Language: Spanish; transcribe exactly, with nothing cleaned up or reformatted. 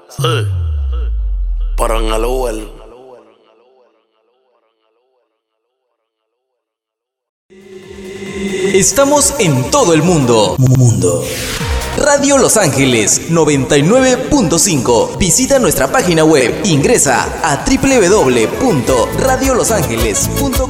Sí. Pero en el Uber. Estamos en todo el mundo. Mundo. Radio Los Ángeles noventa y nueve punto cinco. Visita nuestra página web. Ingresa a doble u doble u doble u punto radio los ángeles punto com.